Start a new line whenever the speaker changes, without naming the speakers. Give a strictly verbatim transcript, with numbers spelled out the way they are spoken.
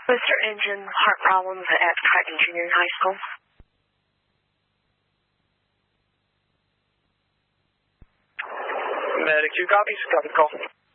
Was your engine heart problems at Triton Junior High School?
Medic two copies. Copy the call.